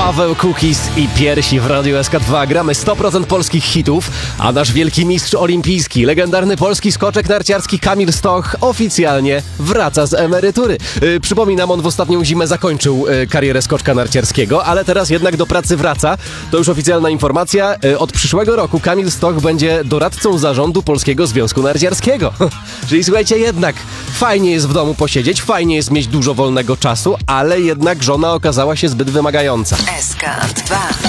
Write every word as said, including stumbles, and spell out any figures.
Paweł Kukis i Piersi w Radiu S K dwa. Gramy sto procent polskich hitów, a nasz wielki mistrz olimpijski, legendarny polski skoczek narciarski Kamil Stoch oficjalnie wraca z emerytury. Yy, przypominam, on w ostatnią zimę zakończył yy, karierę skoczka narciarskiego, ale teraz jednak do pracy wraca. To już oficjalna informacja. Yy, od przyszłego roku Kamil Stoch będzie doradcą zarządu Polskiego Związku Narciarskiego. Czyli słuchajcie, jednak fajnie jest w domu posiedzieć, fajnie jest mieć dużo wolnego czasu, ale jednak żona okazała się zbyt wymagająca. S K dwa.